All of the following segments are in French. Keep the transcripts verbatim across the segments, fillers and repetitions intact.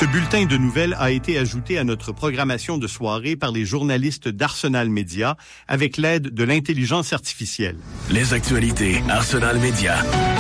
Ce bulletin de nouvelles a été ajouté à notre programmation de soirée par les journalistes d'Arsenal Média avec l'aide de l'intelligence artificielle. Les actualités Arsenal Média.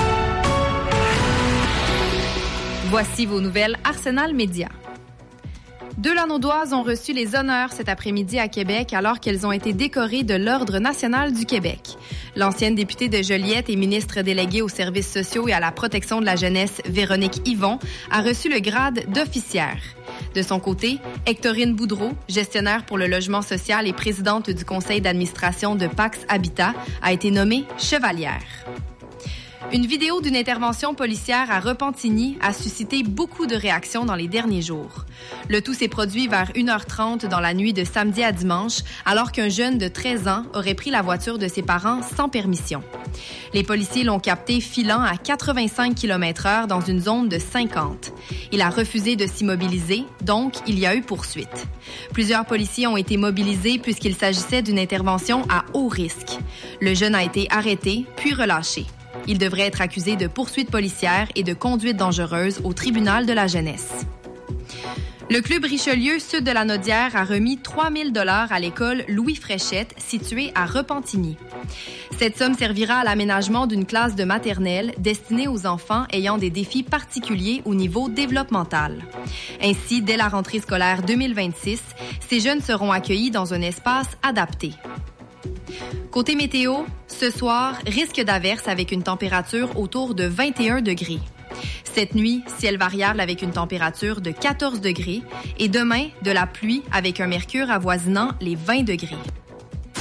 Voici vos nouvelles Arsenal Média. Deux Lanaudoises ont reçu les honneurs cet après-midi à Québec alors qu'elles ont été décorées de l'Ordre national du Québec. L'ancienne députée de Joliette et ministre déléguée aux services sociaux et à la protection de la jeunesse, Véronique Yvon, a reçu le grade d'officière. De son côté, Hectorine Boudreau, gestionnaire pour le logement social et présidente du conseil d'administration de Pax Habitat, a été nommée chevalière. Une vidéo d'une intervention policière à Repentigny a suscité beaucoup de réactions dans les derniers jours. Le tout s'est produit vers une heure trente dans la nuit de samedi à dimanche, alors qu'un jeune de treize ans aurait pris la voiture de ses parents sans permission. Les policiers l'ont capté filant à quatre-vingt-cinq kilomètres heure dans une zone de cinquante. Il a refusé de s'immobiliser, donc il y a eu poursuite. Plusieurs policiers ont été mobilisés puisqu'il s'agissait d'une intervention à haut risque. Le jeune a été arrêté, puis relâché. Il devrait être accusé de poursuite policière et de conduite dangereuse au tribunal de la jeunesse. Le Club Richelieu Sud de la Naudière a remis trois mille dollars à l'école Louis Fréchette, située à Repentigny. Cette somme servira à l'aménagement d'une classe de maternelle destinée aux enfants ayant des défis particuliers au niveau développemental. Ainsi, dès la rentrée scolaire deux mille vingt-six, ces jeunes seront accueillis dans un espace adapté. Côté météo, ce soir, risque d'averse avec une température autour de vingt et un degrés. Cette nuit, ciel variable avec une température de quatorze degrés et demain, de la pluie avec un mercure avoisinant les vingt degrés.